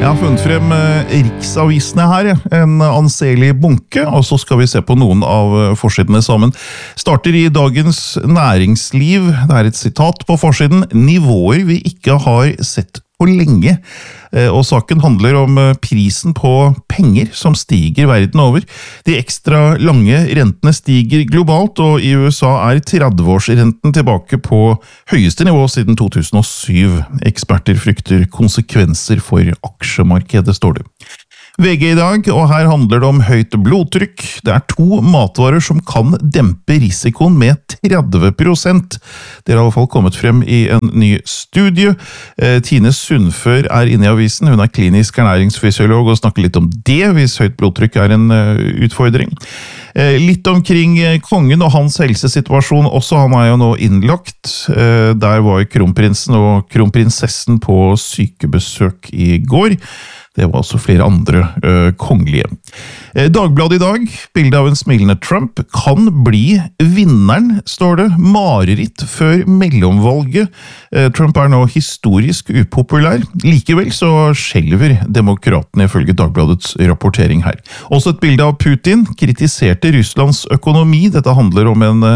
Jeg har funnet frem riksavisene her, en anselig bunke, og så skal vi se på noen av forsidene sammen. Starter i Dagens Næringsliv, det er et sitat på forsiden, «Nivåer vi ikke har sett på lenge». Og saken handler om prisen på penger som stiger verden over. De ekstra lange rentene stiger globalt, og i USA er 30-årsrenten tilbake på høyeste nivå siden 2007. Eksperter frykter konsekvenser for aksjemarkedet, står det. VG i dag, og her handler det om høyt blodtrykk. Det er 2 matvarer som kan dempe risikoen med 30%. Det har i hvert fall kommet frem i en ny studie. Tine Sundfør er inne i avisen. Hun er klinisk ernæringsfysiolog og snakker litt om det, hvis høyt blodtrykk er en utfordring. Litt omkring kongen og hans helsesituasjon også, han er jo nå innlagt. Der var kronprinsen og kronprinsessen på sykebesøk i går. Det var også flere andre kongelige. Dagbladet i dag, bildet av en smilende Trump, kan bli vinneren, står det. Mareritt før mellomvalget. Trump er nå historisk upopulær. Likevel så skjelver demokratene ifølge Dagbladets rapportering her. Også et bilde av Putin, kritiserte Russlands økonomi. Dette handler om en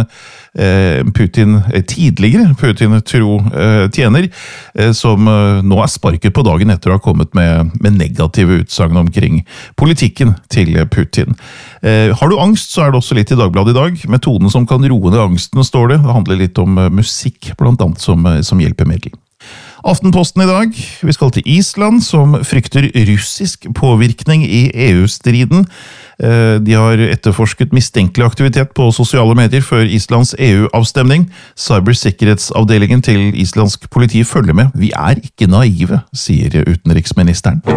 tidligere Putin-tro tjener, som nå er sparket på dagen etter å ha kommet med negative utsagn omkring politikken til Putin. Har du angst, så er det også litt i Dagbladet i dag. Metoden som kan roe ned angsten, står det. Det handler litt om musikk, blant annet, som hjelpemiddel. Aftenposten i dag, vi skal til Island, som frykter russisk påvirkning i EU-striden. De har etterforsket mistenkelig aktivitet på sosiale medier før Islands EU-avstemning. Cybersikkerhetsavdelingen til islandsk politi følger med. Vi er ikke naive, sier utenriksministeren.